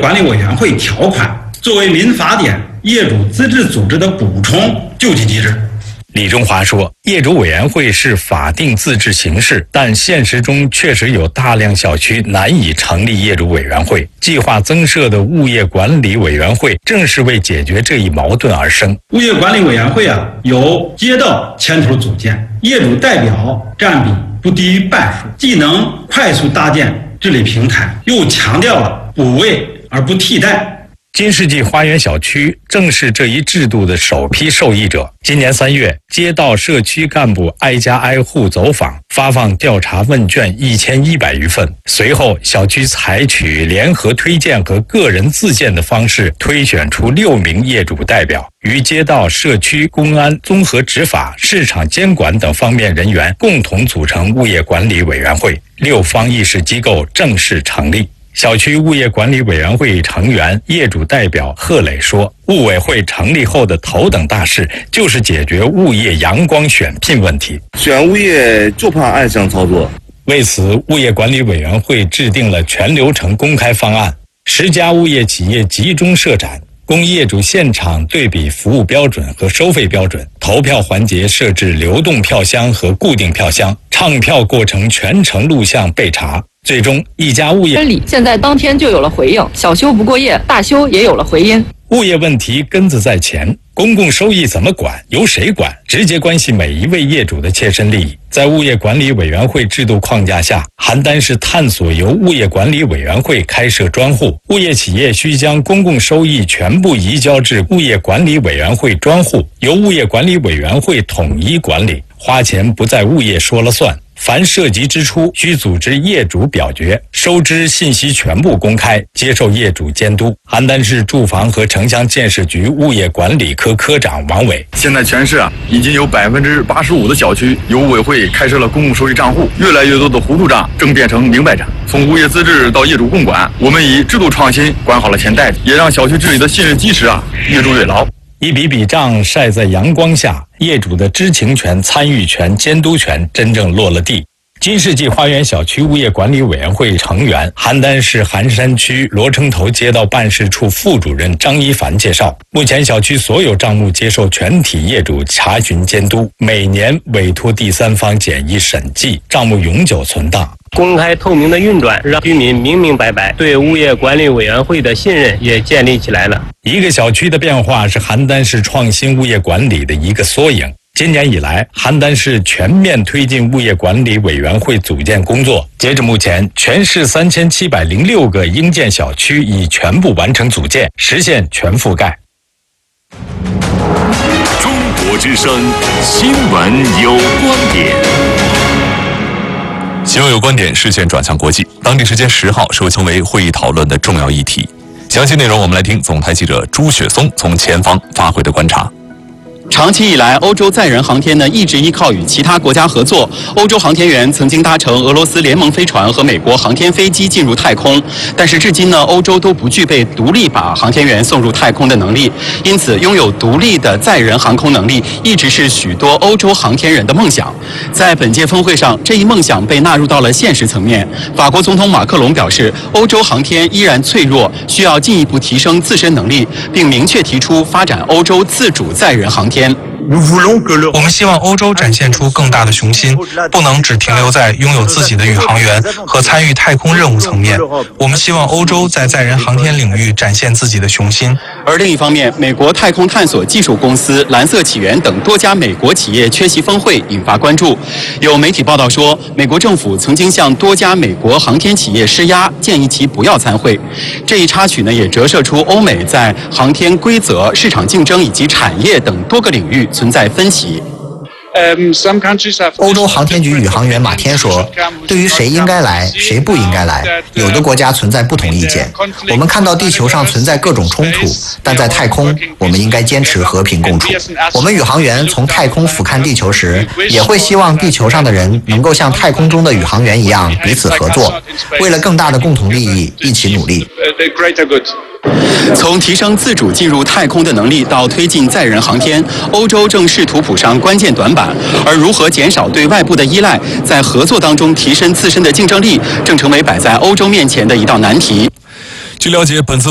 管理委员会条款作为民法典业主资质组织的补充救济机制。 李中华说，业主委员会是法定自治形式，但现实中确实有大量小区难以成立业主委员会。计划增设的物业管理委员会正是为解决这一矛盾而生。 物业管理委员会由街道牵头组建，业主代表占比不低于半数，既能快速搭建治理平台，又强调了补位而不替代。 金世纪花园小区正是这一制度的首批受益者。今年3月，街道社区干部挨家挨户走访，发放调查问卷1100余份。随后，小区采取联合推荐和个人自荐的方式，推选出6名业主代表，与街道、社区、公安、综合执法、市场监管等方面人员共同组成物业管理委员会，6方议事机构正式成立。小区物业管理委员会成员、业主代表贺磊说，物委会成立后的头等大事就是解决物业阳光选聘问题。 选物业就怕暗箱操作。 为此，物业管理委员会制定了全流程公开方案，10家物业企业集中设展，供业主现场对比服务标准和收费标准。投票环节设置流动票箱和固定票箱，唱票过程全程录像备查。最终，一家物业现在当天就有了回应，小修不过夜，大修也有了回音。 物业问题根子在前，公共收益怎么管，由谁管，直接关系每一位业主的切身利益。在物业管理委员会制度框架下，邯郸市探索由物业管理委员会开设专户，物业企业需将公共收益全部移交至物业管理委员会专户，由物业管理委员会统一管理，花钱不在物业说了算。凡涉及支出，需组织业主表决，收支信息全部公开，接受业主监督。邯郸市住房和城乡建设局物业管理科科长王伟： 现在全市已经有85%的小区由物委会开设了公共收益账户，越来越多的糊涂账正变成明白账。从物业资质到业主共管，我们以制度创新管好了钱袋子，也让小区治理的信任基石越筑越牢。 一笔笔账晒在阳光下，业主的知情权、参与权、监督权真正落了地。金世纪花园小区物业管理委员会成员、邯郸市邯山区罗城头街道办事处副主任张一凡介绍，目前小区所有账目接受全体业主查询监督，每年委托第三方简易审计，账目永久存档。 公开透明的运转，让居民明明白白，对物业管理委员会的信任也建立起来了。 一个小区的变化是邯郸市创新物业管理的一个缩影。今年以来，邯郸市全面推进物业管理委员会组建工作。截至目前，全市3706个应建小区已全部完成组建，实现全覆盖。 中国之声，新闻有观点。新闻有观点，视线转向国际。当地时间10号受称为会议讨论的重要议题。详细内容我们来听总台记者朱雪松从前方发回的观察。 长期以来，欧洲载人航天呢一直依靠与其他国家合作。欧洲航天员曾经搭乘俄罗斯联盟飞船和美国航天飞机进入太空，但是至今呢，欧洲都不具备独立把航天员送入太空的能力。因此，拥有独立的载人航空能力一直是许多欧洲航天人的梦想。在本届峰会上，这一梦想被纳入到了现实层面。法国总统马克龙表示，欧洲航天依然脆弱，需要进一步提升自身能力，并明确提出发展欧洲自主载人航天。 我们希望欧洲展现出更大的雄心，不能只停留在拥有自己的宇航员和参与太空任务层面。我们希望欧洲在载人航天领域展现自己的雄心。 而另一方面，美国太空探索技术公司蓝色起源等多家美国企业缺席峰会，引发关注。有媒体报道说，美国政府曾经向多家美国航天企业施压，建议其不要参会。这一插曲呢，也折射出欧美在航天规则、市场竞争以及产业等多个领域存在分歧。 欧洲航天局宇航员马天说，对于谁应该来，谁不应该来，有的国家存在不同意见。我们看到地球上存在各种冲突，但在太空，我们应该坚持和平共处。我们宇航员从太空俯瞰地球时，也会希望地球上的人能够像太空中的宇航员一样彼此合作，为了更大的共同利益一起努力。 从提升自主进入太空的能力到推进载人航天，欧洲正试图补上关键短板，而如何减少对外部的依赖，在合作当中提升自身的竞争力，正成为摆在欧洲面前的一道难题。 据了解，本次